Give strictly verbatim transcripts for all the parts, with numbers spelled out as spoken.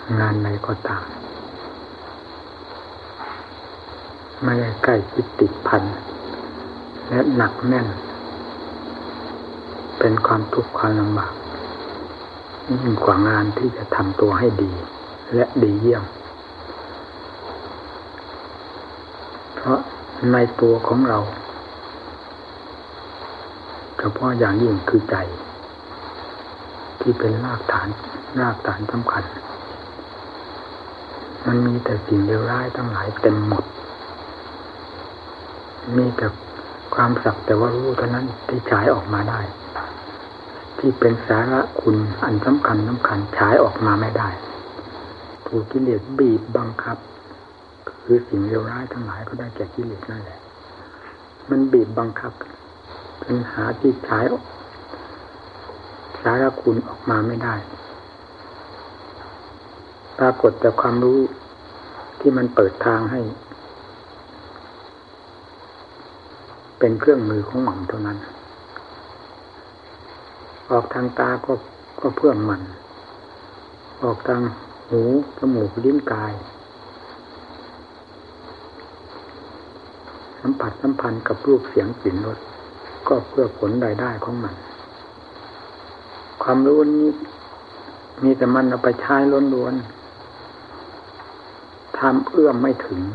งานใดก็ตามไม่ได้ใกล้ชิดติดพันและหนักแน่นเป็นความทุกข์ความลำบากยิ่งกว่างานที่จะทำตัวให้ดีและดีเยี่ยมเพราะในตัวของเราเฉพาะอย่างยิ่งคือใจที่เป็นรากฐานรากฐานสำคัญมันมีแต่สิ่งเลวร้ายทั้งหลายเต็มหมดมีแต่ความสักแต่ว่ารู้เท่านั้นที่ฉายออกมาได้ที่เป็นสาระคุณอันสำคัญสำคัญฉายออกมาไม่ได้ถูกกิเลสบีบบังคับคือสิ่งเลวร้ายทั้งหลายก็ได้แก่กิเลสนั่นแหละมันบีบบังคับจนหาที่ฉายสาระคุณออกมาไม่ได้ปรากฏแต่ความรู้ที่มันเปิดทางให้เป็นเครื่องมือของมันเท่านั้นออกทางตาก็ก็เพื่อมันออกทางหูจมูกลิ้นกายสัมผัสสัมพันธ์กับรูปเสียงกลิ่นรสก็เพื่อผลรายได้ของมันความรู้นี้มีแต่มันเอาไปใช้ล้วนๆทำเอื้อมไม่ถึง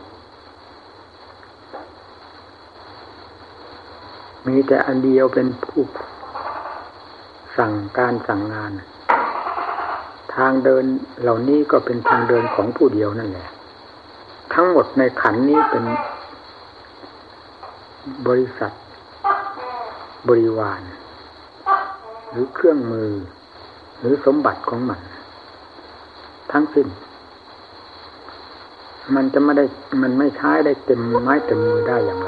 มีแต่อันเดียวเป็นผู้สั่งการสั่งงานทางเดินเหล่านี้ก็เป็นทางเดินของผู้เดียวนั่นแหละทั้งหมดในขันนี้เป็นบริษัทบริวารหรือเครื่องมือหรือสมบัติของมันทั้งสิ้นมันจะไม่ได้มันไม่ใช้ได้เต็มไม้เต็มมือได้อย่างไร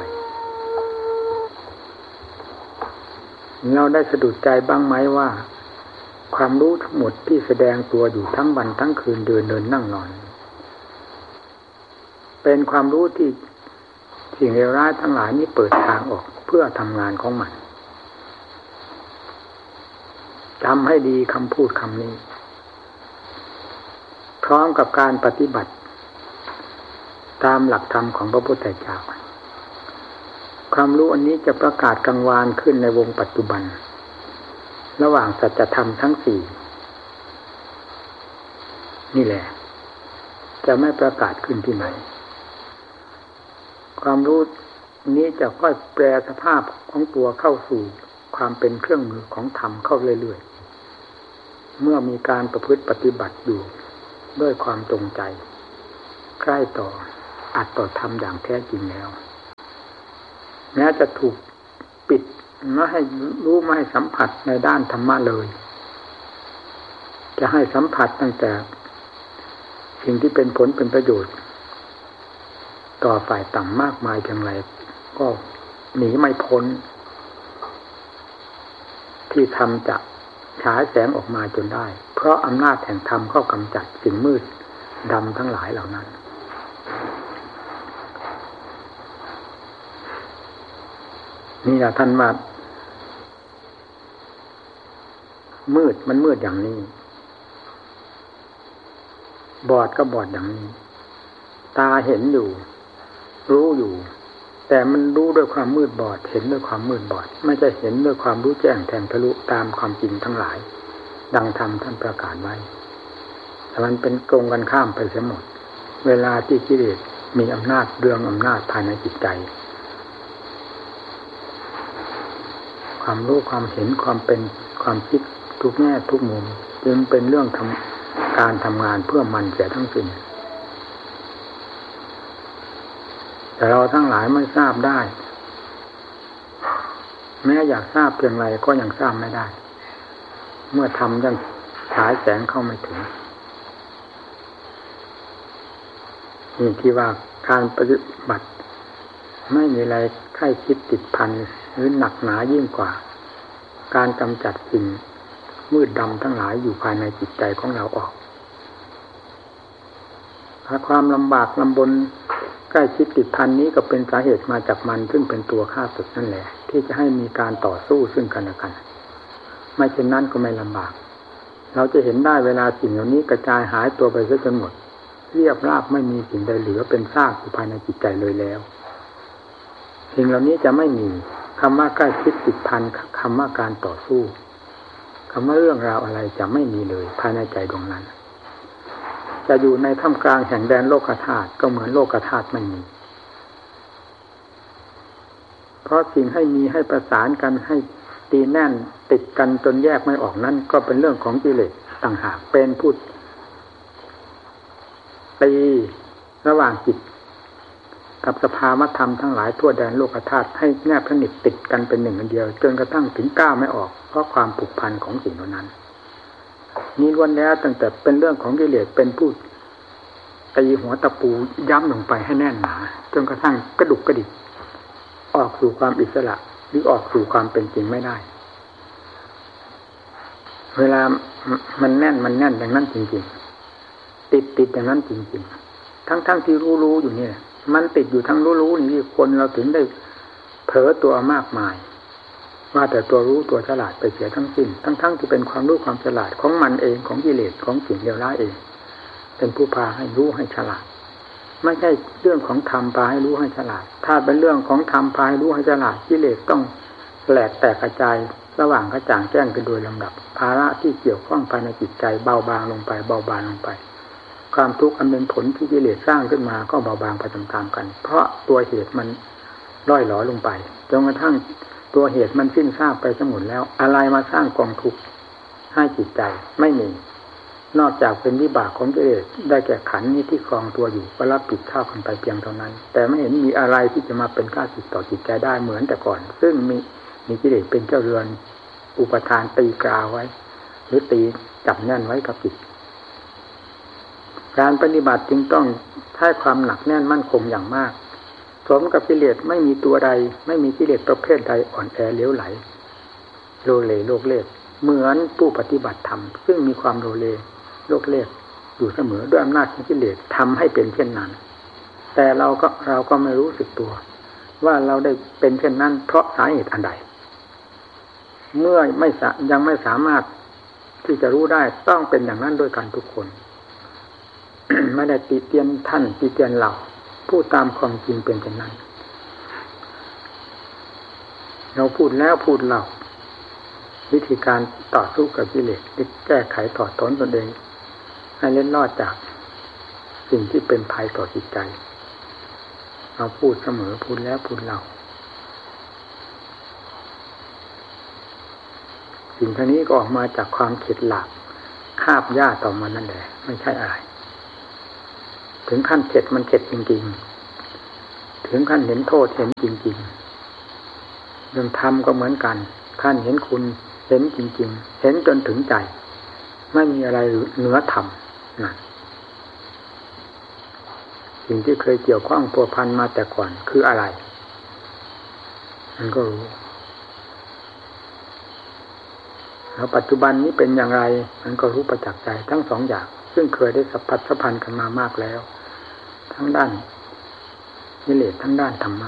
เราได้สะดุดใจบ้างไหมว่าความรู้ทั้งหมดที่แสดงตัวอยู่ทั้งวันทั้งคืนเดินเดินนั่งนอนเป็นความรู้ที่สิ่งเลวร้ายทั้งหลายนี้เปิดทางออกเพื่อทำงานของมันจำให้ดีคำพูดคำนี้พร้อมกับการปฏิบัติตามหลักธรรมของพระพุทธเจ้าความรู้อันนี้จะประกาศกังวานขึ้นในวงปัจจุบันระหว่างสัจธรรมทั้งสี่นี่แหละจะไม่ประกาศขึ้นที่ไหนความรู้นี้จะค่อยแปลสภาพของตัวเข้าสู่ความเป็นเครื่องมือของธรรมเข้าเรื่อยๆเมื่อมีการประพฤติปฏิบัติอยู่ด้วยความจงใจใกล้ต่ออัตต่อธรรมอย่างแท้จริงแล้วแม้จะถูกปิดไม่ให้รู้ไม่ให้สัมผัสในด้านธรรมะเลยจะให้สัมผัสตั้งแต่สิ่งที่เป็นผลเป็นประโยชน์ต่อฝ่ายต่ำมากมายเพียงไรก็หนีไม่พ้นที่ธรรมจะฉายแสงออกมาจนได้เพราะอำนาจแห่งธรรมเข้ากำจัดสิ่งมืดดำทั้งหลายเหล่านั้นนี่แหละท่านว่ามืดมันมืดอย่างนี้บอดก็บอดอย่างนี้ตาเห็นอยู่รู้อยู่แต่มันรู้ด้วยความมืดบอดเห็นด้วยความมืดบอดไม่ใช่เห็นด้วยความรู้แจ้งแทงทะลุตามความจริงทั้งหลายดังธรรมท่านประกาศไว้แต่มันเป็นตรงกันข้ามไปเสียหมดเวลาที่กิเลสมีอำนาจเรื่องอำนาจภายในจิตใจความรู้ความเห็นความเป็นความคิดทุกแง่ทุกมุมจึงเป็นเรื่องทำการทำงานเพื่อมันเสียทั้งสิ้นแต่เราทั้งหลายไม่ทราบได้แม้อยากทราบเพียงไรก็ยังทราบไม่ได้เมื่อทำยังฉายแสงเข้าไม่ถึงนี่ที่ว่าการปฏิบัติไม่มีอะไรใกล้ชิดติดพันหรือหนักหนายิ่งกว่าการกำจัดสิ่งมืดดำทั้งหลายอยู่ภายในจิตใจของเราออกความลำบากลำบนใกล้ชิดติดพันนี้ก็เป็นสาเหตุมาจากมันซึ่งเป็นตัวข้าศึกนั่นแหละที่จะให้มีการต่อสู้ซึ่งกันและกันไม่เช่นนั้นก็ไม่ลำบากเราจะเห็นได้เวลาสิ่งเหล่านี้กระจายหายตัวไปซะจนหมดเรียบราบไม่มีสิ่งใดเหลือเป็นซากอยู่ภายในจิตใจเลยแล้วสิ่งเหล่านี้จะไม่มีคำว่าใกล้ชิดติดพันคำว่าการต่อสู้คำว่าเรื่องราวอะไรจะไม่มีเลยภายในใจดวงนั้นจะอยู่ในท่ามกลางแห่งแดนโลกธาตุก็เหมือนโลกธาตุไม่มีเพราะสิ่งให้มีให้ประสานกันให้ตีแน่นติดกันจนแยกไม่ออกนั้นก็เป็นเรื่องของกิเลสต่างหากเป็นผู้ตีระหว่างจิตกับสภาวธรรมทั้งหลายทั่วแดนโลกธาตุให้แนบสนิทติดกันเป็นหนึ่งอันเดียวจนกระทั่งถึงก้าวไม่ออกเพราะความผูกพันของสิ่งเหล่านั้นนี้ล้วนแล้วตั้งแต่เป็นเรื่องของกิเลสเป็นผู้ตีหัวตะปูย้ำลงไปให้แน่นหนาจนกระทั่งกระดุกกระดิกออกสู่ความอิสระหรือออกสู่ความเป็นจริงไม่ได้เวลามันแน่นมันแน่นอย่างนั้นจริงๆติดติดอย่างนั้นจริงๆทั้งๆ ท, ที่รู้ๆอยู่นี่มันติดอยู่ทั้งรู้ๆนี่คนเราถึงได้เผลอตัวมากมายว่าแต่ตัวรู้ตัวฉลาดไปเสียทั้งสิ้นทั้งๆ ท, ที่เป็นความรู้ความฉลาดของมันเองของกิเลสของสิ่งเลวร้ายเองเป็นผู้พาให้รู้ให้ฉลาดไม่ใช่เรื่องของธรรมพาให้รู้ให้ฉลาดถ้าเป็นเรื่องของธรรมพาให้รู้ให้ฉลาดกิเลสต้องแหลกแตกกระจายระหว่างกระจ่างแจ้งกันโดยลำดับภาระที่เกี่ยวข้องภายในจิตใจเบาบางลงไปเบาบางลงไปความทุกข์อันเป็นผลที่กิเลสสร้างขึ้นมาก็เบาบางไปตามๆกันเพราะตัวเหตุมันร่อยหลอลงไปจนกระทั่งตัวเหตุมันสิ้นซากไปทั้งหมดแล้วอะไรมาสร้างกองทุกข์ให้จิตใจไม่มีนอกจากเป็นวิบากของกิเลสได้แก่ขันธ์นี้ที่ครองตัวอยู่ก็รับผิดชอบกันไปเพียงเท่านั้นแต่ไม่เห็นมีอะไรที่จะมาเป็นข้าศึกต่อจิตใจได้เหมือนแต่ก่อนซึ่งมีมีกิเลสเป็นเจ้าเรือนอุปทานตีกาไว้หรือตีจับแน่นไว้กับจิตการปฏิบัติจึงต้องใช้ความหนักแน่นมั่นคงอย่างมากสมกับกิเลสไม่มีตัวใดไม่มีกิเลสประเภทใดอ่อนแอเลี้ยวไหลโลเลโลกเล่เหมือนผู้ปฏิบัติธรรมซึ่งมีความโลเลโลกเล่อยู่เสมอด้วยอำนาจของกิเลสทำให้เป็นเช่นนั้นแต่เราก็เราก็ไม่รู้สึกตัวว่าเราได้เป็นเช่นนั้นเพราะสาเหตุอันใดเมื่อไม่ยังไม่สามารถที่จะรู้ได้ต้องเป็นอย่างนั้นด้วยกันทุกคน ไม่ได้ติเตียนท่านติเตียนเราพูดตามความจริงเป็นเช่นนั้นเราพูดแล้วพูดเล่าวิธีการต่อสู้กับกิเลสแก้ไขถอดถอนตนเองให้เล่นรอดจากสิ่งที่เป็นภัยต่อจิตใจเราพูดเสมอพูดแล้วพูดเล่าสิ่งท่านี้ก็ออกมาจากความเข็ดหลาบคาบย่าต่อมานั่นแหละไม่ใช่อะไรถึงขั้นเข็ดมันเข็ดจริงๆถึงขั้นเห็นโทษเห็นจริงๆเรื่องธรรมก็เหมือนกันขั้นเห็นคุณเห็นจริงๆเห็นจนถึงใจไม่มีอะไรเหนือธรรมนั่นสิ่งที่เคยเกี่ยวข้องพัวพันมาแต่ก่อนคืออะไรมันก็รู้แล้วปัจจุบันนี้เป็นอย่างไรมันก็รู้ประจักษ์ใจทั้งสองอย่างซึ่งเคยได้สัมผัสสัมพันธ์กันมามากแล้วทั้งด้านกิเลสทั้งด้านธรรมะ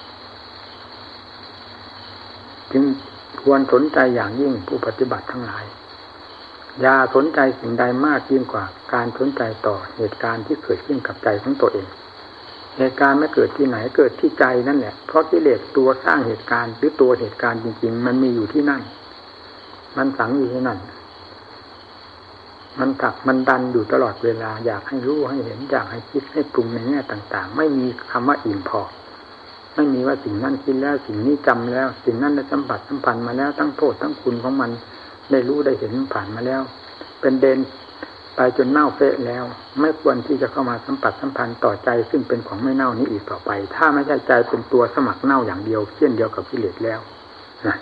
จึงควรสนใจอย่างยิ่งผู้ปฏิบัติทั้งหลายอย่าสนใจสิ่งใดมากยิ่งกว่าการสนใจต่อเหตุการณ์ที่เกิดขึ้นกับใจของตัวเองเหตุการณ์ไม่เกิดที่ไหนเกิดที่ใจนั่นแหละเพราะกิเลสตัวสร้างเหตุการณ์หรือตัวเหตุการณ์จริงๆมันมีอยู่ที่นั่นมันฝังอยู่ที่นั่นมันถักมันดันอยู่ตลอดเวลาอยากให้รู้ให้เห็นอยากให้คิดให้ปรุงในแง่ต่างๆไม่มีคำว่าอิ่มพอไม่มีว่าสิ่งนั้นคิดแล้วสิ่งนี้จำแล้วสิ่งนั้นได้สัมผัสสัมพันธ์มาแล้วทั้งโทษทั้งคุณของมันได้รู้ได้เห็นผ่านมาแล้วเป็นเดนไปจนเน่าเฟะแล้วไม่ควรที่จะเข้ามาสัมผัสสัมพันธ์ต่อใจซึ่งเป็นของไม่เน่านี้อีกต่อไปถ้าไม่ใช่ใจเป็นตัวสมัครเน่าอย่างเดียวเช่นเดียวกับกิเลสแล้วนะ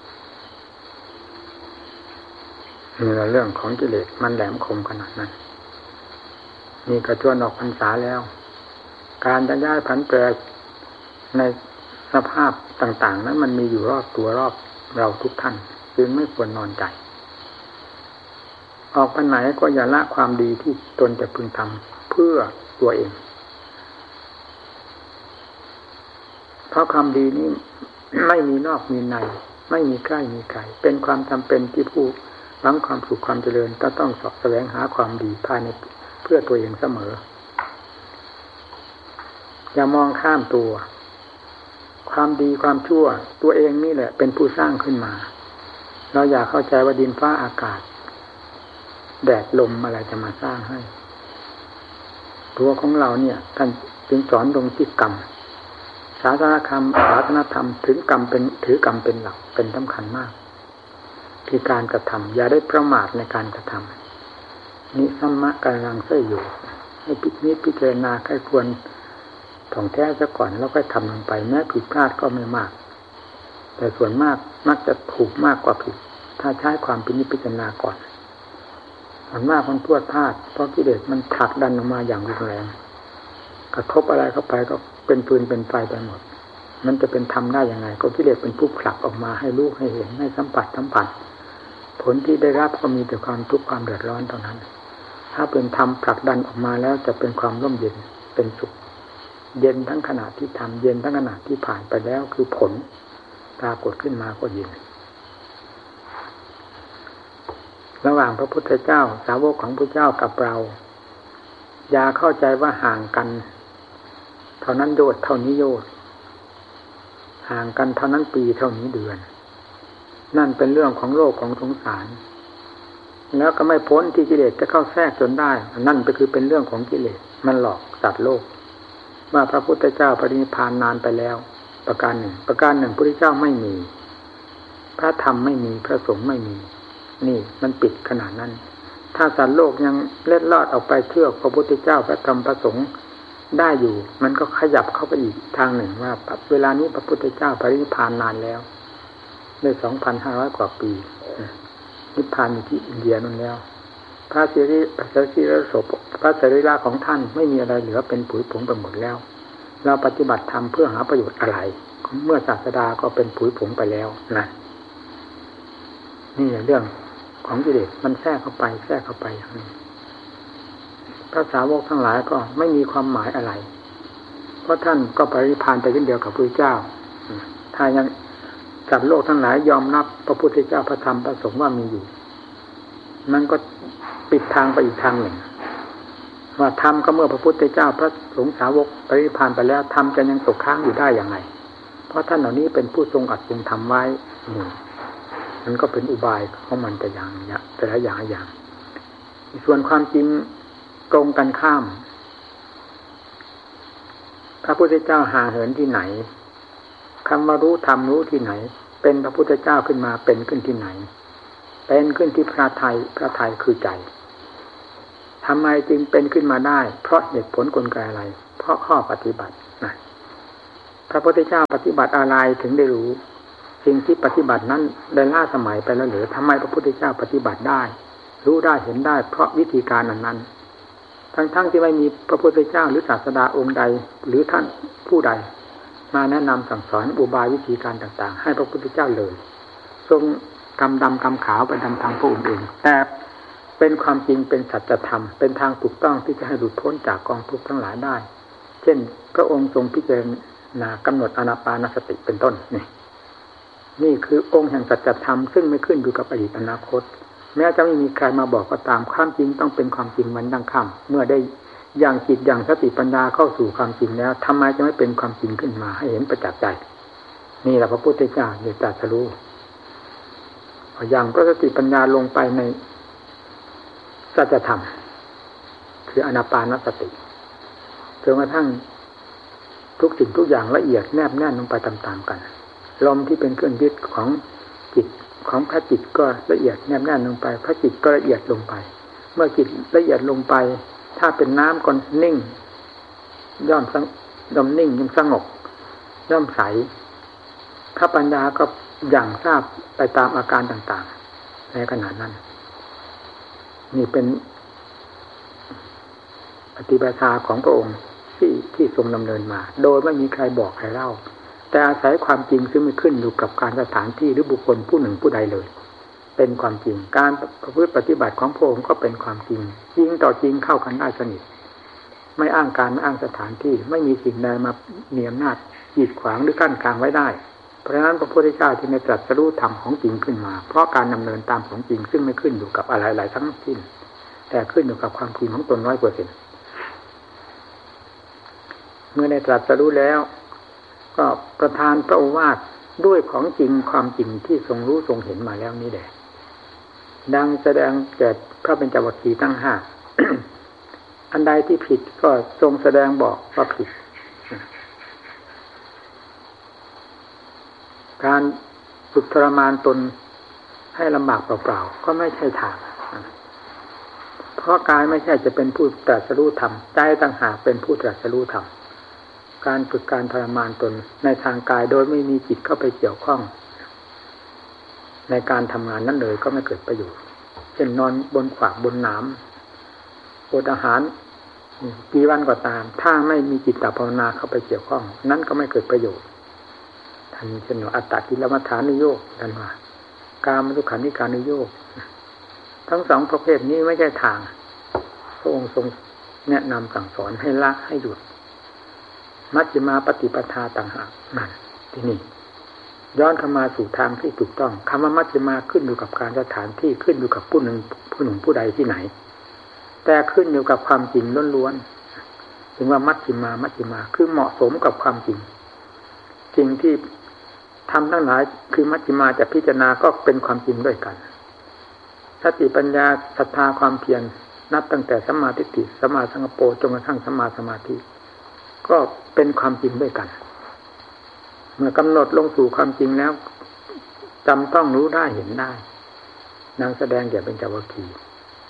นี่เรื่องของกิเลสมันแหลมคมขนาดนั้นนี่กระชวนออกพรรษาแล้วการจะย้ายผันแปรในสภาพต่างๆนั้นมันมีอยู่รอบตัวรอบเราทุกท่านจึงไม่ควรนอนใจออกไปไหนก็อย่าละความดีที่ตนจะพึงทำเพื่อตัวเองเพราะความดีนี้ไม่มีนอกมีในไม่มีใกล้มีไกลเป็นความจำเป็นที่ผู้หวังความสุขความเจริญก็ต้องสอบแสวงหาความดีภายในเพื่อตัวเองเสมออย่ามองข้ามตัวความดีความชั่วตัวเองนี่แหละเป็นผู้สร้างขึ้นมาเราอยากเข้าใจว่าดินฟ้าอากาศแดดลมอะไรจะมาสร้างให้ตัวของเราเนี่ยท่านจึงสอนตรงที่กรรมศาสนาธรรมศาสนาธรรมถึงกรรมเป็นถือกรรมเป็นหลักเป็นสำคัญมากคือการกระทำอย่าได้ประมาทในการกระทำนิสัมมะกำลังเสื่ออยู่ให้พิจิตรพิจารณาใครควรถ่องแท้ซะก่อนแล้วก็ทำลงไปแม้ผิดพลาดก็ไม่มากแต่ส่วนมากมักจะถูกมากกว่าผิดถ้าใช้ความพินิจพิจารณาก่อนส่วนมากมันพลวดพลาดเพราะกิเลสมันผลักดันออกมาอย่างรุนแรงกระทบอะไรเข้าไปก็เป็นปืนเป็นไฟไปหมดมันจะเป็นธรรมได้ยังไงก็กิเลสเป็นผู้ผลักออกมาให้รู้ให้เห็นให้สัมผัสสัมผัสผลที่ได้รับก็มีแต่ความทุกข์ความเดือดร้อนเท่านั้นถ้าเป็นธรรมผลักดันออกมาแล้วจะเป็นความร่มเย็นเป็นสุขเย็นทั้งขณะที่ทำเย็นทั้งขณะที่ผ่านไปแล้วคือผลปรากฏขึ้นมาก็เย็นระหว่างพระพุทธเจ้าสาวกของพระเจ้ากับเราอย่าเข้าใจว่าห่างกันเท่านั้นโยชน์เท่านี้โยชน์ห่างกันเท่านั้นปีเท่านี้เดือนนั่นเป็นเรื่องของโลกของสงสารแล้วก็ไม่พ้นที่กิเลสจะเข้าแทรกจนได้นั่นก็คือเป็นเรื่องของกิเลสมันหลอกสัตว์โลกว่าพระพุทธเจ้าปรินิพพานนานไปแล้วประการหนึ่งประการหนึ่งพระพุทธเจ้าไม่มีพระธรรมไม่มีพระสงฆ์ไม่มีนี่มันปิดขนาดนั้นถ้าสัตว์โลกยังเล็ดลอดออกไปเชื่อพระพุทธเจ้าพระธรรมพระสงฆ์ได้อยู่มันก็ขยับเข้าไปอีกทางหนึ่งว่าเวลานี้พระพุทธเจ้าปรินิพพานนานแล้วได้สองพันห้าร้อยกว่าปีนิพพานอยู่ที่อินเดียนั่นแล้วพระสิริพระสิริศพพระสรีระของท่านไม่มีอะไรเหลือเป็นผุยผงไปหมดแล้วเราปฏิบัติธรรมเพื่อหาประโยชน์อะไรเมื่อศาสดาก็เป็นผุยผงไปแล้วนะนี่เรื่องของกิเลสมันแทรกเข้าไปแทรกเข้าไปอย่างนี้พระสาวกทั้งหลายก็ไม่มีความหมายอะไรเพราะท่านก็ปรินิพพานไปเช่นเดียวกับพระพุทธเจ้าถ้ายังสัตว์โลกทั้งหลายยอมรับพระพุทธเจ้าพระธรรมพระสงฆ์ว่ามีอยู่มันก็ปิดทางไปอีกทางหนึ่งว่าธรรมก็เมื่อพระพุทธเจ้าพระสงฆ์สาวกปรินิพพานไปแล้วธรรมจะยังตกค้างอยู่ได้อย่างไรเพราะท่านเหล่านี้เป็นผู้ทรงอัดทรงทำไว้มันก็เป็นอุบายของมันแต่อย่างเนี้ยแต่ละอย่างอย่างส่วนความจริงตรงกันข้ามพระพุทธเจ้าหาเหินที่ไหนคำว่ารู้ธรรมรู้ที่ไหนเป็นพระพุทธเจ้าขึ้นมาเป็นขึ้นที่ไหนเป็นขึ้นที่พระทัยพระทัยคือใจทำไมจึงเป็นขึ้นมาได้เพราะเหตุผลกลไกอะไรเพราะข้อปฏิบัตินะพระพุทธเจ้าปฏิบัติอะไรถึงได้รู้สิ่งที่ปฏิบัตินั้นได้ล่าสมัยไปแล้วหรือทำไมพระพุทธเจ้าปฏิบัติได้รู้ได้เห็นได้เพราะวิธีการนั้นนั้นทั้งๆที่ไม่มีพระพุทธเจ้าหรือศาสดาองค์ใดหรือท่านผู้ใดมาแนะนำสั่งสอนอุบายวิธีการต่างๆให้พระพุทธเจ้าเลยทรงกำดำกำขาวไปตามทางพระองค์เองแต่เป็นความจริงเป็นสัจธรรมเป็นทางถูกต้องที่จะให้หลุดพ้นจากกองทุกข์ทั้งหลายได้เช่นพระองค์ทรงพิจารณากำหนดอานาปานสติเป็นต้นนี่นี่คือองค์แห่งสัจธรรมซึ่งไม่ขึ้นอยู่กับอดีตอนาคตแม้จะไม่มีใครมาบอกก็ตามความจริงต้องเป็นความจริงวันดังค่ำเมื่อได้อย่างจิตอย่างสติปัญญาเข้าสู่ความจริงแล้วทำไมจะไม่เป็นความจริงขึ้นมาให้เห็นประจักษ์ใจนี่แหละพระพุทธเจ้าเดชตรัสรู้อย่างพระสติปัญญาลงไปในสัจธรรมคืออานาปานสติจนกระทั่งทุกสิ่งทุกอย่างละเอียดแนบแน่นลงไปตามๆกันลมที่เป็นเครื่องยึดของจิตของพระจิตก็ละเอียดแนบแน่นลงไปพระจิตก็ละเอียดลงไปเมื่อจิตละเอียดลงไปถ้าเป็นน้ำก็นิ่งย่อมย่อมนิ่งย่อมสงบย่อมใสพระปัญญาก็อย่างทราบไปตามอาการต่างๆในขณะนั้นนี่เป็นปฏิบัติของพระองค์ที่ที่ทรงดำเนินมาโดยไม่มีใครบอกใครเล่าแต่อาศัยความจริงซึ่งไม่ขึ้นอยู่กับการสถานที่หรือบุคคลผู้หนึ่งผู้ใดเลยเป็นความจริงการประพฤติปฏิบัติของพระองค์ก็เป็นความจริงจริงต่อจริงเข้ากันได้สนิทไม่อ้างการไม่อ้างสถานที่ไม่มีสิ่งใดมามีอำนาจกีดขวางหรือกั้นกลางไว้ได้ราะฉะนั้นพระพุทธเจ้าที่ในตรัสรู้ธรรมของจริงขึ้นมาเพราะการดำเนินตามของจริงซึ่งไม่ขึ้นอยู่กับอะไรๆทั้งสิ้นแต่ขึ้นอยู่กับความจริงของตนร้อยเปอร์เซ็นต์เมื่อได้ตรัสรู้แล้วก็ประทานพระโอวาทด้วยของจริงความจริงที่ทรงรู้ทรงเห็นมาแล้วนี้แหละดังแสดงแก่พระเบญจวัคคีย์ทั้งห้า อันใดที่ผิดก็ทรงแสดงบอกว่าผิดการฝึกทรมานตนให้ลำบากเปล่าๆก็ไม่ใช่ทางเพราะกายไม่ใช่จะเป็นผู้ตรัสรู้ธรรมใจต่างหากเป็นผู้ตรัสรู้ธรรมการฝึกการทรมานตนในทางกายโดยไม่มีจิตเข้าไปเกี่ยวข้องในการทำงานนั้นเลยก็ไม่เกิดประโยชน์เช่นนอนบนขวากบนหนามอดอาหารกี่วันก็ตามถ้าไม่มีจิตตภาวนาเข้าไปเกี่ยวข้องนั้นก็ไม่เกิดประโยชน์ท่านเช่นว่าอัตตกิลมัฏฐานุโยคท่านว่ากามทุกขันธิการนุโยคทั้งสองประเภทนี้ไม่ใช่ทางพระองค์ทรงแนะนำสั่งสอนให้ละให้หยุดมัชฌิมาปฏิปทาต่างหากนั่นที่นี่ย้อนเข้ามาสู่ทางที่ถูกต้องคำว่ามัชฌิมาขึ้นอยู่กับการสถานที่ขึ้นอยู่กับผู้หนึ่งผู้หนึ่งผู้ใดที่ไหนแต่ขึ้นอยู่กับความจริงล้วนๆถึงว่ามัชฌิมามัชฌิมาคือเหมาะสมกับความจริงจริงที่ทำทั้งหลายคือมัชฌิมาจะพิจารณาก็เป็นความจริงด้วยกันสติปัญญาศรัทธาความเพียรนับตั้งแต่สัมมาทิฏฐิสัมมาสังกัปโปจนกระทั่งสัมมาสมาธิก็เป็นความจริงด้วยกันเมื่อกำหนดลงสู่ความจริงแล้วจำต้องรู้ได้เห็นได้นางแสดงแก่เบญจวัคคีย์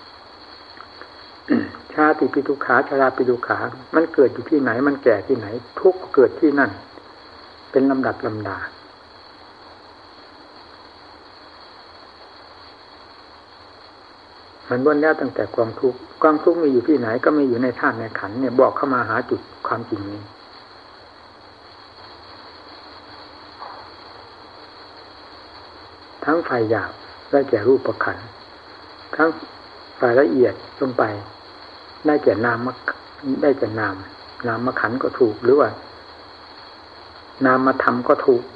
ชาติปิทุกขาชราปิทุกขามันเกิดอยู่ที่ไหนมันแก่ที่ไหนทุกข์เกิดที่นั่นเป็นลำดับลำดามันล้วนแล้วตั้งแต่กองทุกข์กองทุกข์มีอยู่ที่ไหนก็มีอยู่ในธาตุในขันธ์เนี่ยบอกเข้ามาหาจุดความจริงนี้ทั้งฝ่ายหยาบได้แก่รูปขันธ์ทั้งฝ่ายละเอียดลงไปได้แก่นามได้แก่นามนามขันธ์ก็ถูกหรือว่านามธรรมก็ถูก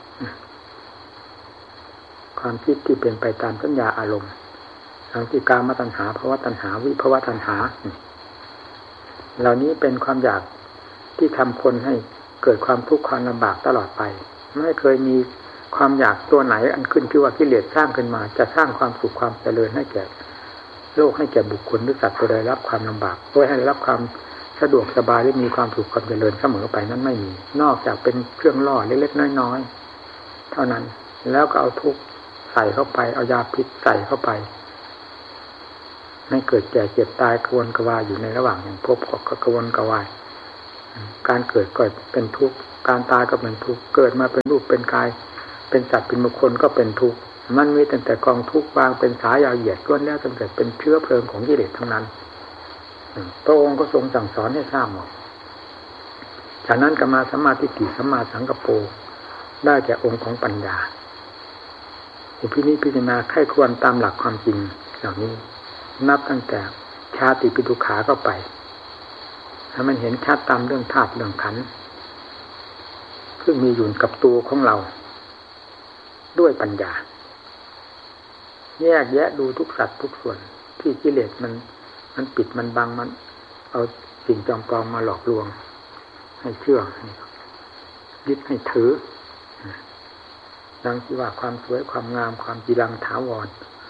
ความคิดที่เป็นไปตามสัญญาอารมณ์ทั้งที่กามตัณหาภวตัณหาวิภวตัณหาเหล่านี้เป็นความอยากที่ทำคนให้เกิดความทุกข์ความลำบากตลอดไปไม่เคยมีความอยากตัวไหนอันขึ้นที่ว่ากิเลสสร้างขึ้นมาจะสร้างความสุขความเจริญให้แก่โลกให้แก่บุคคลหรือสัตว์ตัวใดรับความลำบากเพื่อให้รับความสะดวกสบายและมีความสุขความเจริญเสมอไปนั้นไม่มีนอกจากเป็นเครื่องล่อเล็กๆน้อยๆเท่านั้นแล้วก็เอาทุกข์ใส่เข้าไปเอายาพิษใส่เข้าไปให้เกิดแก่เจ็บตายกระวนกระวายอยู่ในระหว่างแห่งภพก็กระวนกระวายการเกิดก็เป็นทุกข์การตายก็เป็นทุกข์เกิดมาเป็นรูปเป็นกายเป็นสัตว์เป็นบุคคลก็เป็นทุกข์มันมีตั้งแต่กองทุกข์วางเป็นสายยาวเหยียดล้วนแล้วตั้งแต่เป็นเชื้อเพลิงของกิเลสทั้งนั้นพระองค์ก็ทรงสั่งสอนให้ทราบหมดจากนั้นก็มาสัมมาทิฏฐิสัมมาสังกัปโปได้แก่องค์ของปัญญาพินิจพิจารณาไข้ควรตามหลักความจริงเหล่านี้นับตั้งแต่ชาติปิทุกขาเข้าไปให้มันเห็นชัดตามเรื่องธาตุเรื่องขันธ์ซึ่งมีอยู่กับตัวของเราด้วยปัญญาแยกแยะดูทุกสัตว์ทุกส่วนที่กิเลสมันมันปิดมันบังมันเอาสิ่งจอมปลอมมาหลอกลวงให้เชื่อยึดให้ถือดังที่ว่าความสวยความงามความจีรังถาวร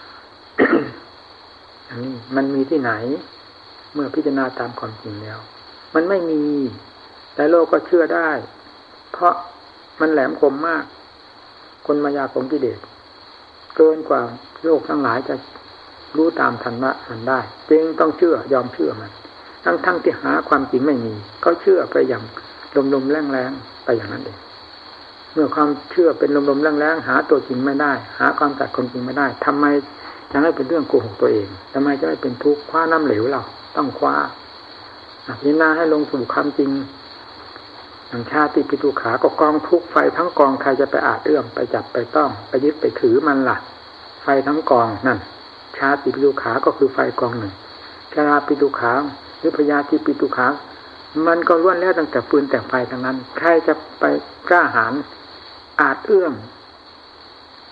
อันนี้มันมีที่ไหนเมื่อพิจารณาตามความจริงแล้วมันไม่มีแต่โลกก็เชื่อได้เพราะมันแหลมคมมากคนมายาของกิเลสเกินกว่าโลกทั้งหลายจะรู้ตามธรรมะมันได้จึงต้องเชื่อยอมเชื่อมันทั้งทั้งที่หาความจริงไม่มีก็เชื่อไปอย่างลมๆแรงๆไปอย่างนั้นเองเมื่อความเชื่อเป็นลมๆแรงๆหาตัวจริงไม่ได้หาความตัดความจริงไม่ได้ทำไมจะให้เป็นเรื่องโกหกตัวเองทำไมจะให้เป็นทุกข์คว้าน้ำเหลวเราต้องคว้าพิจารณาให้ลงสู่ความจริงอย่างชาติปิทุกขาก็กองทุกข์ไฟทั้งกองใครจะไปอาจเอื้อมไปจับไปต้องไปยึดไปถือมันล่ะไฟทั้งกองนั่นชาติปิทุกขาก็คือไฟกองหนึ่งชราปิทุกขาหรือพยาธิปิทุกขามันก็ล้วนแล้วตั้งแต่ฟืนแต่ไฟทั้งนั้นใครจะไปกล้าหาญอาจเอื้อม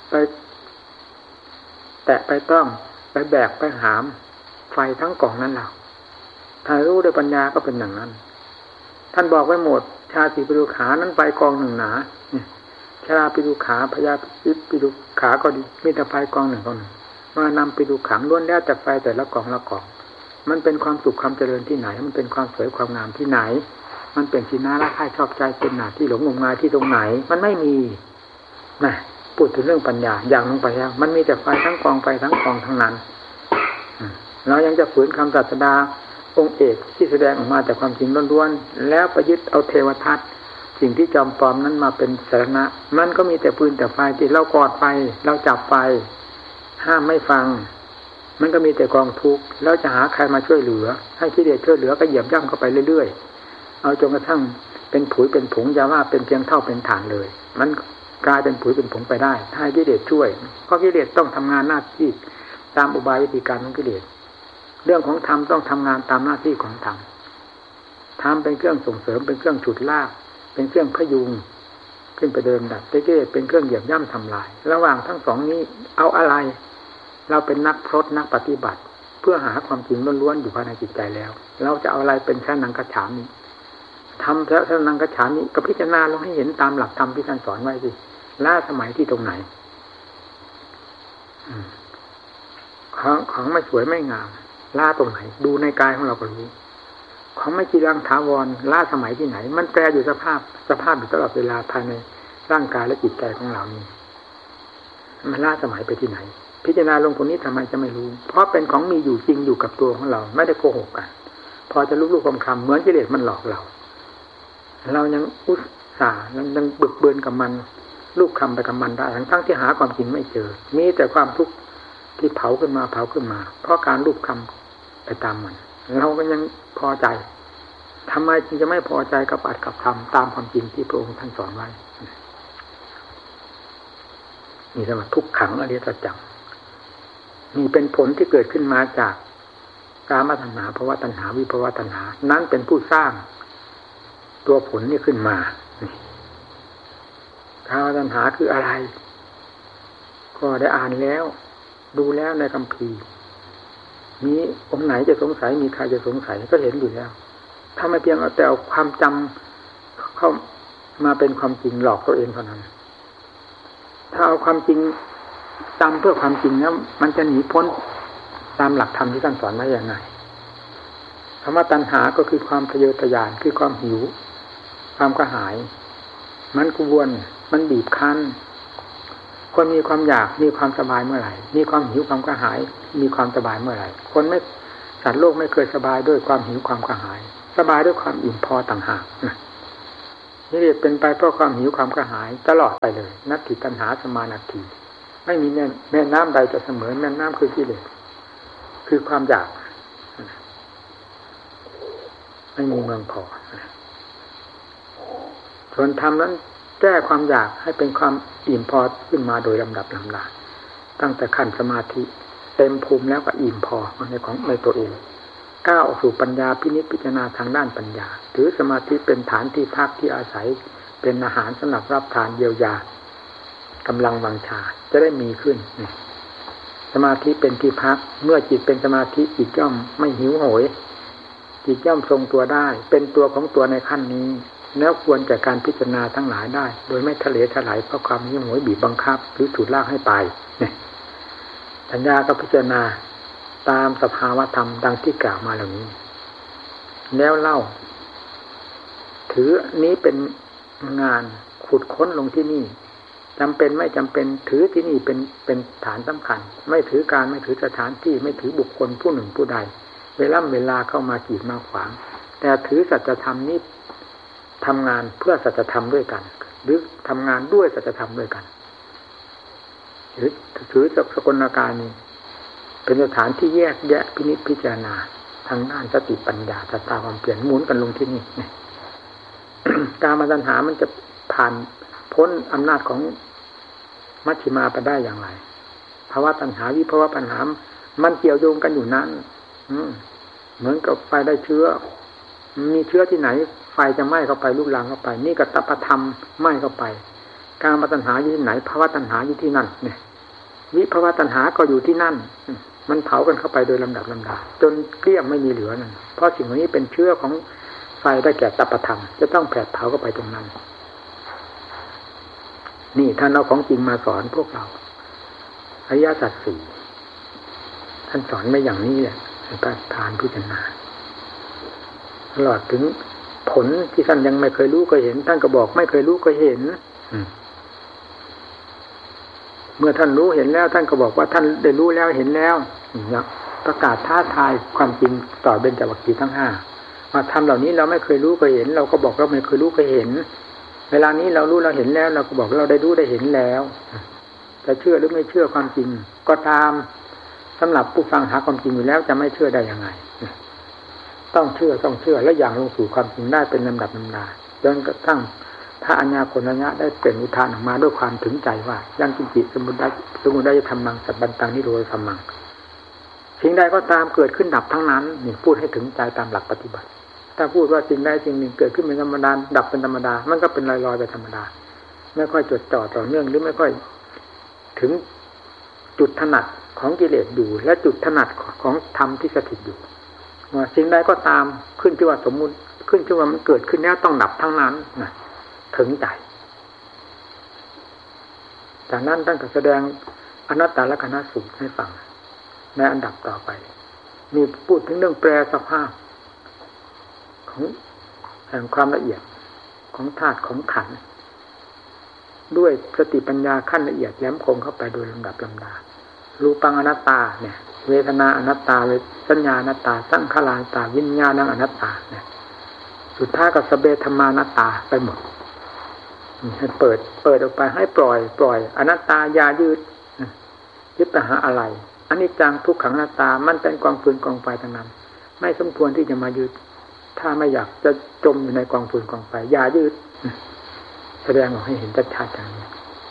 ไปแตะไปต้องไปแบกไปหามไฟทั้งกล่องนั้นเราถ้ารู้ด้วยปัญญาก็เป็นอย่างนั้นท่านบอกไว้หมดชาติปิดุขานั้นไฟกองหนึ่งหนาชราปิดุขาพยาปิดุขาก็ดีมีแต่ไฟกองหนึ่งกองหนึ่งมานำปิดุขังล้วนแล้วแต่ไฟแต่ละกองละกองมันเป็นความสุขความเจริญที่ไหนมันเป็นความสวยความงามที่ไหนมันเป็นที่น่ารักใคร่ชอบใจเป็นหน้าที่หลงงมงายที่ตรงไหนมันไม่มีนะพูดถึงเรื่องปัญญาอย่างลงไปแล้วมันมีแต่ไฟทั้งกองไฟทั้งกองทั้งนั้นเรายังจะฝืนคำศาสดาองค์เอกที่แสดงออกมาแต่ความจริงล้วนๆแล้วประยึดเอาเทวทัตสิ่งที่จอมปลอมนั้นมาเป็นสาระมันก็มีแต่ปืนแต่ไฟที่เรากอดไฟเราจับไฟห้ามไม่ฟังมันก็มีแต่กองทุกข์แล้วจะหาใครมาช่วยเหลือให้กิเลสช่วยเหลือก็เหยียบย่ำเข้าไปเรื่อยๆเอาจนกระทั่งเป็นผุยเป็นผงอย่าว่าเป็นเพียงเท่าเป็นฐานเลยมันกลายเป็นผุยเป็นผงไปได้ถ้ากิเลสช่วยก็กิเลสต้องทำงานหน้าที่ตามอุบายวิธีการของกิเลสเรื่องของธรรมต้องทำงานตามหน้าที่ของธรรมธรรมเป็นเครื่องส่งเสริมเป็นเครื่องฉุดลากเป็นเครื่องพยุงขึ้นไปเดินดับกิเลสเป็นเครื่องเหยียบย่ำทำลายระหว่างทั้งสองนี้เอาอะไรเราเป็นนักพรตนักปฏิบัติเพื่อหาความจริงล้วนๆอยู่ภายในจิตใจแล้วเราจะเอาอะไรเป็นแค่นังกระฉามนี้ทำแค่นังกระฉามนี้ก็พิจารณาลงให้เห็นตามหลักธรรมที่ท่านสอนไว้สิล่าสมัยที่ตรงไหนของของไม่สวยไม่งามล่าตรงไหนดูในกายของเราก็รู้ของไม่จีรังถาวรล่าสมัยที่ไหนมันแปรอยู่สภาพสภาพอยู่ตลอดเวลาภายในร่างกายและจิตใจของเรานี่มันล่าสมัยไปที่ไหนพิจารณาลงตรงนี้ทำไมจะไม่รู้เพราะเป็นของมีอยู่จริงอยู่กับตัวของเราไม่ได้โกหกกันพอจะลุกๆคำคำเหมือนกิเลสมันหลอกเราเรายังอุตส่าห์ยังบึกเบือนกับมันลูกคำไปกับมันได้ทั้งทั้งที่หาความจริงไม่เจอมีแต่ความทุกข์ที่เผาขึ้นมาเผาขึ้นมาเพราะการลูกคำไปตามมันเราก็ยังพอใจทำไมจึงจะไม่พอใจกับอัดกับคำตามความจริงที่พระองค์ท่านสอนไว้นี่สำหรับทุกขังอริยสัจจังนี่เป็นผลที่เกิดขึ้นมาจากกามตัณหาภวตัณหาวิภวตัณหานั้นเป็นผู้สร้างตัวผลนี้ขึ้นมากามตัณหาคืออะไรก็ได้อ่านแล้วดูแล้วในคัมภีร์มีองค์ไหนจะสงสัยมีใครจะสงสัยก็เห็นอยู่แล้วถ้าไม่เพียงเอาแต่เอาความจำเข้ามาเป็นความจริงหลอกตัวเองเท่านั้นถ้าเอาความจริงจำเพื่อความจริงแล้วมันจะหนีพ้นตามหลักธรรมที่ท่านสอนไว้อย่างไรคำว่าตัณหาก็คือความทะเยอทะยานคือความหิวความกระหายมันกวนมันบีบคั้นคนมีความอยากมีความสบายเมื่อไหร่มีความหิวความกระหายมีความสบายเมื่อไหร่คนไม่สัตว์โลกไม่เคยสบายด้วยความหิวความกระหายสบายด้วยความอิ่มพอต่างหากนะนี่เรียกเป็นไปเพราะความหิวความกระหายตลอดไปเลยนัตถิตัณหาสมานัตถิไม่มีแม่แม่น้ำใดจะเสมอแม่น้ำคือกิเลสคือความอยากไม่มีเมืองพอส่วนธรรมนั้นแก้ความอยากให้เป็นความอิ่มพอขึ้นมาโดยลำดับลำดาตั้งแต่ขั้นสมาธิเต็มภูมิแล้วก็อิ่มพอในของในตัวเองก้าวออกสู่ปัญญาพินิจพิจารณาทางด้านปัญญาถือสมาธิเป็นฐานที่พักที่อาศัยเป็นอาหารสำหรับรับทานเยียวยากำลังวังชาจะได้มีขึ้นสมาธิเป็นที่พักเมื่อจิตเป็นสมาธิจิตย่อมไม่หิวโหยจิตย่อมทรงตัวได้เป็นตัวของตัวในขั้นนี้แล้วควรแก่การพิจารณาทั้งหลายได้โดยไม่ทะเลทลายเพราะความหิวโหยบีบบังคับหรือฉุดลากให้ไปเนี่ยปัญญาก็พิจารณาตามสภาวธรรมดังที่กล่าวมาเหล่านี้แล้วเล่าถือนี้เป็นงานขุดค้นลงที่นี่จำเป็นไม่จำเป็นถือที่นี่เป็นเป็นฐานสำคัญไม่ถือการไม่ถือสถานที่ไม่ถือบุคคลผู้หนึ่งผู้ใดเวลาเวลาเข้ามากีดมาขวางแต่ถือสัจธรรมนี้ทำงานเพื่อสัจธรรมด้วยกันหรือทำงานด้วยสัจธรรมด้วยกันหรือถือสกลการนี้เป็นสถานที่แยกแยะพินิจพิจารณาทางด้านสติปัญญาศรัทธาความเปลี่ยนหมุนกันลงที่นี่ การมาตัณหามันจะผ่านพ้นอำนาจของมัชฌิมาไปได้อย่างไรภาวะตัณหาวิภาวะปัญหามันเกี่ยวโยงกันอยู่นั้นเหมือนกับไฟได้เชื้อมีเชื้อที่ไหนไฟจะไหม้เข้าไปลุกลามเข้าไปนี่ก็ตปธรรมไหม้เข้าไปกามตัณหาอยู่ที่ไหนภวตัณหาอยู่ที่นั่นเนี่ยวิภวตัณหาก็อยู่ที่นั่นมันเผากันเข้าไปโดยลำดับลำดาจนเกลี้ยงไม่มีเหลือนั่นเพราะสิ่งนี้เป็นเชื้อของไฟได้แก่ตัปธรรมจะต้องแผดเผาเข้าไปตรงนั้นนี่ท่านเอาของจริงมาสอนพวกเราอริยสัจสี่ท่านสอนไม่อย่างนี้แหละในการทานพิจารณาตลอดถึงผลที่ท่านยังไม่เคยรู้ก็เห็นท่านก็บอกไม่เคยรู้ก็เห็นเมื่อท่านรู้เห็นแล้วท่านก็บอกว่าท่านได้รู้แล้วเห็นแล้วเนี่ยประกาศท้าทายความจริงต่อเบญจวัคคีย์ทั้งห้ามาทำเหล่านี้เราไม่เคยรู้ก็เห็นเราก็บอกเราไม่เคยรู้ก็เห็นเวลานี้เรารู้เราเห็นแล้วเราก็บอกเราได้รู้ได้เห็นแล้วจะเชื่อหรือไม่เชื่อความจริงก็ตามสำหรับผู้ฟังหาความจริงอยู่แล้วจะไม่เชื่อได้ยังไงต้องเชื่อต้องเชื่อและอย่างลงสู่ความจริงได้เป็นลำดับลำดาจนกระทั่งพระอัญญาโกณัญญะได้เปล่งอุทานออกมาด้วยความถึงใจว่ายังกินจิตสมุทัยสมุทัยธรรมังสัพพันตังนิโรธธรรมังสิ่งใดก็ตามเกิดขึ้นดับทั้งนั้นนี่พูดให้ถึงใจตามหลักปฏิบัติถ้าพูดว่าสิ่งใดสิ่งหนึ่งเกิดขึ้นเป็นธรรมดาดับเป็นธรรมดามันก็เป็นลอยๆไปธรรมดาไม่ค่อยจดจ่อต่อเนื่องหรือไม่ค่อยถึงจุดถนัดของกิเลสอยู่และจุดถนัดของธรรมที่สถิตอยู่ว่าสิ่งใดก็ตามขึ้นที่ว่าสมมุติขึ้นที่ว่ามันเกิดขึ้นแล้วต้องดับทั้งนั้นนะถึงใจจากนั้นท่านก็แสดงอนัตตลักขณสูตรให้ฟังในอันดับต่อไปมีพูดถึงเรื่องแปรสภาพของแห่งความละเอียดของธาตุของขันธ์ด้วยสติปัญญาขั้นละเอียดแหลมคมเข้าไปโดยลำดับลำดารูปังอนัตตาเนี่ยเวทนาอนัตตาเวสัญญาอนัตตาสังขารอนัตตาวิญญาณังอนัตตาเนี่ยสุดท้ายก็สเบธรรมานัตตาไปหมดให้เปิดเปิดออกไปให้ปล่อยปล่อยอนัตตาอย่ายืดยึดไปหาอะไรอนิจจังทุกขังอนัตตามันเป็นกองฟืนกองไฟทั้งนั้นไม่สมควรที่จะมายึดถ้าไม่อยากจะจมอยู่ในกองฟืนกองไฟอย่ายืดแสดงออกให้เห็นชัดๆอย่างนี้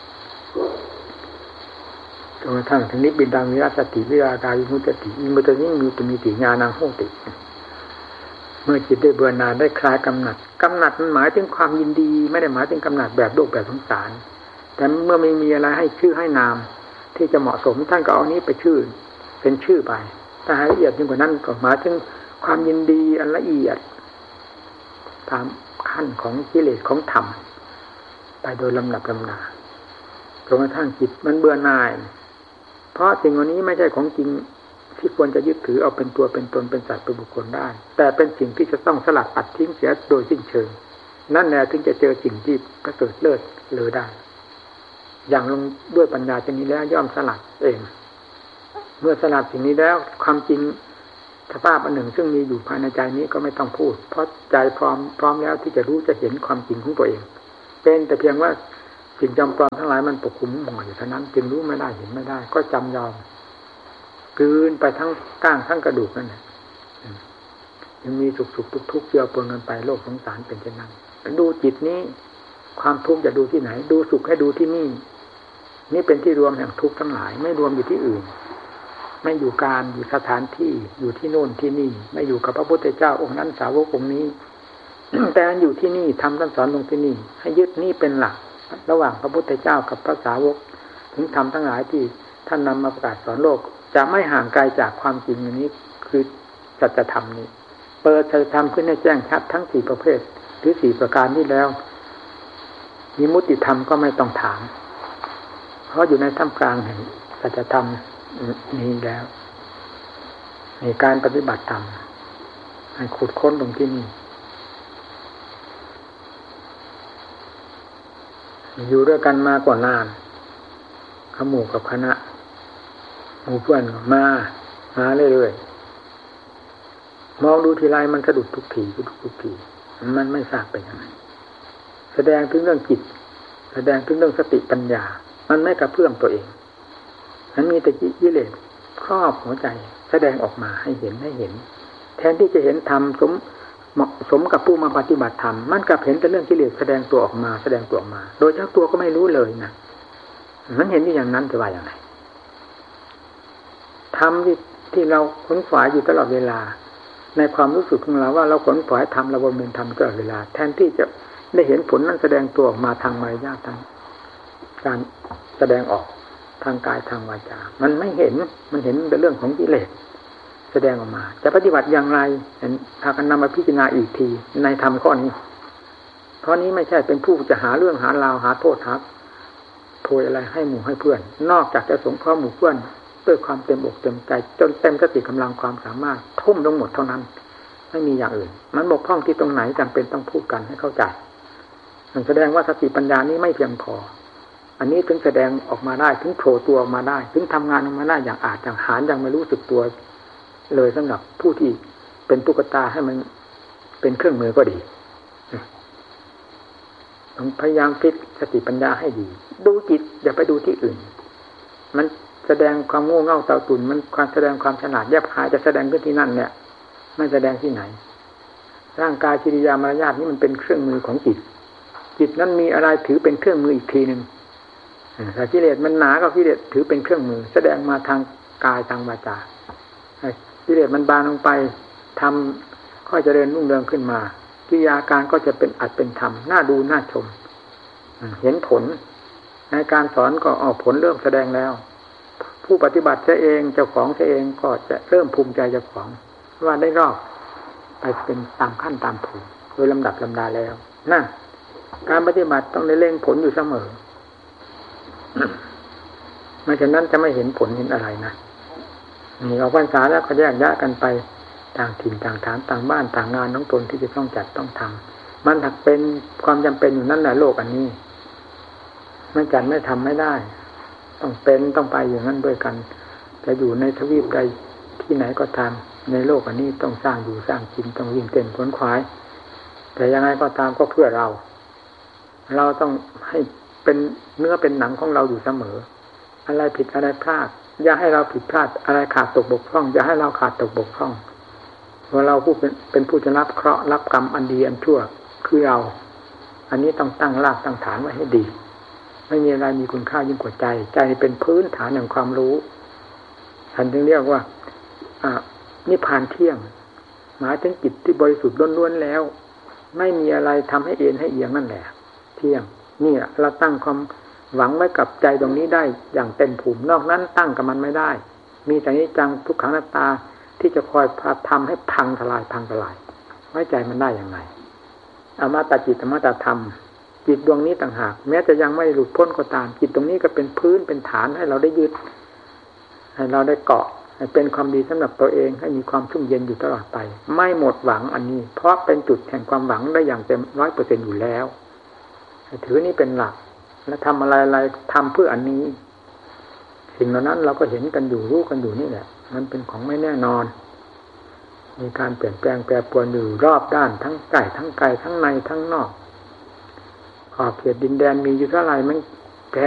จนกระทั่งถึงนิพพินดังวิรัสสติวิราการิมุตติอิมุตติมีตมีติญาณังโหติเมื่อจิตได้เบื่อหน่ายได้คลายกำหนัดกำหนัดมันหมายถึงความยินดีไม่ได้หมายถึงกำหนัดแบบโลกแบบสงสารแต่เมื่อไม่มีอะไรให้ชื่อให้นามที่จะเหมาะสมท่านก็เอานี้ไปชื่อเป็นชื่อไปถ้าให้ละเอียดยิ่งกว่านั้นก็หมายถึงความยินดีอันละเอียดตามขั้นของกิเลสของธรรมไปโดยลำดับลำดาจนกระทั่งจิตมันเบื่อหน่ายเพราะสิ่งเหล่านี้ไม่ใช่ของจริงที่ควรจะยึดถือเอาเป็นตัวเป็นตนเป็นสัตว์เป็นบุคคลได้แต่เป็นสิ่งที่จะต้องสลัดปัดทิ้งเสียโดยสิ้นเชิงนั่นแหละถึงจะเจอสิ่งที่ประเสริฐเลิศเลอได้อย่างลงด้วยปัญญาชนิดแล้วย่อมสลัดเองเมื่อสลัดสิ่งนี้แล้วความจริงสภาพอันหนึ่งซึ่งมีอยู่ภายในใจนี้ก็ไม่ต้องพูดเพราะใจพร้อมพร้อมแล้วที่จะรู้จะเห็นความจริงของตัวเองเป็นแต่เพียงว่าสิ่งจำปลอมทั้งหลายมันปกคลุมหมดอยู่เท่านั้นจึงรู้ไม่ได้เห็นไม่ได้ก็จำยอมกลืนไปทั้งก้างทั้งกระดูกนั่นแหละยังมีสุขสุขทุกทุกเกี่ยวปนกันไปโลกสงสารเป็นเช่นนั้นดูจิตนี้ความทุกข์จะดูที่ไหนดูสุขให้ดูที่นี่นี่เป็นที่รวมแห่งทุกข์ทั้งหลายไม่รวมอยู่ที่อื่นไม่อยู่การอยู่สถานที่อยู่ที่โน่นที่นี่ไม่อยู่กับพระพุทธเจ้าองค์นั้นสาวกองค์นี้ แต่อยู่ที่นี่ทำท่านสอนลงที่นี่ให้ยึดนี่เป็นหลักระหว่างพระพุทธเจ้ากับพระสาวกถึงธรรมทั้งหลายที่ท่านนำมาประกาศสอนโลกจะไม่ห่างไกลจากความจริงอันนี้คือสัจธรรมนี้เปิดสัจธรรมขึ้นให้แจ้งชัดทั้งสี่ประเภทหรือสี่ประการนี้แล้ววิมุตติธรรมก็ไม่ต้องถามเพราะอยู่ในท่ามกลางแห่งสัจธรรมนี้แล้วในการปฏิบัติธรรมให้ขุดค้นตรงที่นี่อยู่ด้วยกันมากว่านานขมู่กับคณะหมู่เพื่อนมามาเรื่อยๆมองดูทีไรมันสะดุดทุกทีทุกทุกทีมันไม่ทราบเป็นยังไงแสดงถึงเรื่องจิตแสดงถึงเรื่องสติปัญญามันไม่กระเพื่อมตัวเองมันมีแต่กิเลสครอบหัวใจแสดงออกมาให้เห็นให้เห็นแทนที่จะเห็นธรรมสมเหมาะสมกับผู้มาปฏิบัติธรรมมันกลับเห็นแต่เรื่องกิเลสแสดงตัวออกมาแสดงตัวออกมาโดยเจ้าตัวก็ไม่รู้เลยนะมันเห็นอยู่อย่างนั้นจะว่าอย่างไรธรรมที่ที่เราขนขวายอยู่ตลอดเวลาในความรู้สึกของเราว่าเราขนขวายธรรมเราบำเพ็ญธรรมตลอดเวลาแทนที่จะได้เห็นผลนั้นแสดงตัวออกมาทางมารยาททางการแสดงออกทางกายทางวาจามันไม่เห็นมันเห็นเป็นเรื่องของกิเลสแสดงออกมาจะปฏิบัติอย่างไรถ้ากันนำมาพิจารณาอีกทีในธรรมข้อนี้เพราะนี้ไม่ใช่เป็นผู้จะหาเรื่องหาราวหาโทษหาโทยอะไรให้หมู่ให้เพื่อนนอกจากจะสงเคราะห์หมู่เพื่อนด้วยความเต็มอกเต็มใจจนเต็มสติกำลังความสามารถทุ่มลงหมดเท่านั้นไม่มีอย่างอื่นมันบกพร่องที่ตรงไหนจำเป็นต้องพูดกันให้เข้าใจมันแสดงว่าสติปัญญานี้ไม่เพียงพออันนี้ถึงแสดงออกมาได้ถึงโผล่ตัวออกมาได้ถึงทำงานออกมาได้อย่างอาจอย่างหารยังไม่รู้สึกตัวเลยสำหรับผู้ที่เป็นตุ๊กตาให้มันเป็นเครื่องมือก็ดีต้องพยายามฟิกสติปัญญาให้ดีดูจิตอย่าไปดูที่อื่นมันแสดงความโง่เง่าเต่าตุ่นมันความแสดงความฉลาดแยบคายจะแสดงขึ้นที่นั่นเนี่ยไม่แสดงที่ไหนร่างกายกิริยามารยาทนี่มันเป็นเครื่องมือของจิตจิตนั้นมีอะไรถือเป็นเครื่องมืออีกทีนึงถ้ากิเลสมันหนาก็กิเลสถือเป็นเครื่องมือแสดงมาทางกายทางวาจากิเลสมันบานลงไปทำค่อยเจริญรุ่งเรืองขึ้นมากิริยาการก็จะเป็นอัดเป็นธรรมน่าดูน่าชมเห็นผลในการสอนก็ออกผลเริ่มแสดงแล้วผู้ปฏิบัติเองเจ้าของเองก็จะเริ่มภูมิใจเจ้าของว่าได้รอบไปเป็นตามขั้นตามภูมิโดยลำดับลำดาแล้วนั่นการปฏิบัติต้องได้เล็งผลอยู่เสมอไม่เช่นนั้นจะไม่เห็นผลเห็นอะไรนะนี่ออกพรรษาแล้วก็แยกย้ายกันไปต่างถิ่นต่างฐานต่างบ้านต่างงานน้องตนที่จะต้องจัดต้องทำมันถักเป็นความจำเป็นอยู่นั่นแหละโลกอันนี้ไม่จัดไม่ทำไม่ได้ต้องเป็นต้องไปอย่างนั้นด้วยกันจะอยู่ในทวีปใดที่ไหนก็ตามในโลกอันนี้ต้องสร้างอยู่สร้างกินต้องวิ่งเต้นขวนขวายแต่ยังไงก็ตามก็เพื่อเราเราต้องให้เป็นเนื้อเป็นหนังของเราอยู่เสมออะไรผิดอะไรพลาดอย่าให้เราผิดพลาดอะไรขาดตกบกพร่องอย่าให้เราขาดตกบกพร่องเพราะเราผู้เป็นเป็นผู้จะรับเคราะห์รับกรรมอันดีอันชั่วคือเราอันนี้ต้องตั้งรากตั้งฐานไว้ให้ดีไม่มีอะไรมีคุณค่ายิ่งกว่าใจใจเป็นพื้นฐานแห่งความรู้ท่านจึงเรียกว่าอ่านิพพานเที่ยงหมายถึงจิตที่บริสุทธิ์ล้วนๆแล้วไม่มีอะไรทำให้เอ็นให้เอียงนั่นแหละเที่ยงนี่เราตั้งความหวังไว้กับใจตรงนี้ได้อย่างเต็มภูมินอกนั้นตั้งกับมันไม่ได้มีแต่นี้จังทุกขังอนัตตาที่จะคอยพาทำให้พังทลายพังทลายไว้ใจมันได้อย่างไรอมตะจิตอมตะธรรมจิตดวงนี้ต่างหากแม้จะยังไม่หลุดพ้นก็ตามจิตตรงนี้ก็เป็นพื้นเป็นฐานให้เราได้ยึดให้เราได้เกาะให้เป็นความดีสำหรับตัวเองให้มีความชุ่มเย็นอยู่ตลอดไปไม่หมดหวังอันนี้เพราะเป็นจุดแห่งความหวังได้อย่างเต็มร้อยเปอร์เซ็นต์อยู่แล้วถือนี้เป็นหลักและทำอะไรอะไรทำเพื่ออันนี้สิ่งเหล่านั้นเราก็เห็นกันอยู่รู้กันอยู่นี่แหละมันเป็นของไม่แน่นอนมีการเปลี่ยนแปลงแปรปรวนอยู่รอบด้านทั้งใกล้ทั้งไกลทั้งในทั้งนอกขอบเขตดินแดนมีอยู่เท่าไหร่มัน